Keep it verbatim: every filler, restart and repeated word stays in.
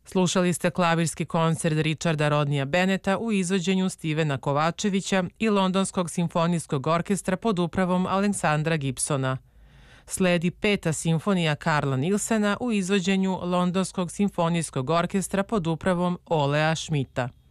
Slušali ste klavirski koncert Richarda Rodneya Benneta u izvođenju Stevena Kovačevića i Londonskog simfonijskog orkestra pod upravom Aleksandra Gibsona. Sledi peta simfonija Karla Nilsena u izvođenju Londonskog simfonijskog orkestra pod upravom Olea Schmidta.